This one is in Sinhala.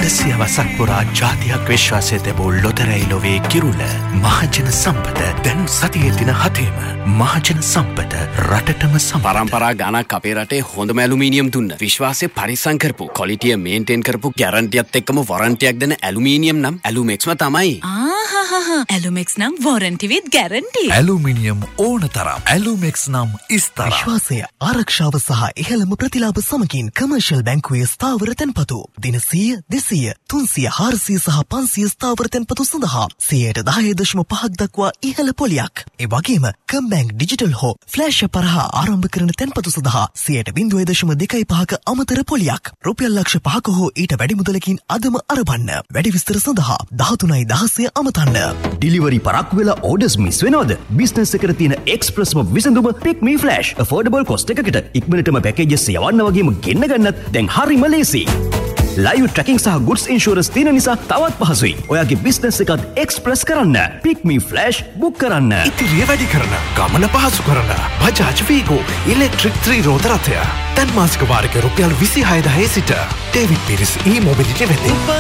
වසක් පුරා ජාතියක් විශ්වාසය තැබූ ලොතරැයි ලොවේ කිරුළ මහජන සම්පත දැන් සතියේ දින 7ම මහජන සම්පත රටටම පරම්පරා ගානක් අපේ රටේ හොඳම ඇලුමිනියම් දුන්න විශ්වාසය පරිස්සම් කරපු ක්වොලිටිය මේන්ටේන් කරපු ගැරන්ටියත් එක්කම වොරන්ටියක් දෙන ඇලුමිනියම් නම් ඇලුමෙක්ස්ම තමයි. ඇලුමෙක්ස් නම් වොරන්ටි විත් ගැරන්ටි. ඇලුමිනියම් ඕන තරම්. ඇලුමෙක්ස් නම් ඉස්තර. විශ්වාසය, ආරක්ෂාව සහ ඉහළම ප්‍රතිලාභ සමගින් කමර්ෂල් බැංකුවේ ස්ථාවර තැන්පතු දින 100, 200, 300, 400 සහ 500 ස්ථාවර තැන්පතු සඳහා 10.5% දක්වා ඉහළ පොලියක්. ඒ වගේම කම්බැංක් ඩිජිටල් හෝ ෆ්ලෑෂ් පරහා ආරම්භ කරන තැන්පතු සඳහා 0.25% අමතර පොලියක්. රුපියල් ලක්ෂ 5ක හෝ ඊට වැඩි මුදලකින් අදම අරබන්න. වැඩි විස්තර සඳහා 13.16 අමතන්න. ඩිලිවරි පරක්කු වෙලා ඕඩර්ස් මිස් වෙනවද? බිස්නස් එකට තියෙන එක්ස්ප්‍රස්ම විසඳුම පික් මී ෆ්ලෑෂ්. අෆෝඩබල් කොස්ට් එකකට ඉක්මනටම පැකේජස් යවන්න වගේම ගෙන්න ගන්නත් දැන් හරිම ලේසි. ලයිව් ට්‍රැකින් සහ ගුඩ්ස් ඉන්ෂුරන්ස් තියෙන නිසා තවත් පහසුයි. ඔයාගේ බිස්නස් එකත් එක්ස්ප්‍රස් කරන්න. පික් මී ෆ්ලෑෂ් බුක් කරන්න. ඉතිරිය වැඩි කරන, ගමන පහසු කරන බජාජ් වීගෝ ඉලෙක්ට්‍රික් 3 රෝද රථය. දැන් මාසික වාරික රුපියල් 26000 සිට ඩේවිඩ් පීරිස් E-mobility වෙතින්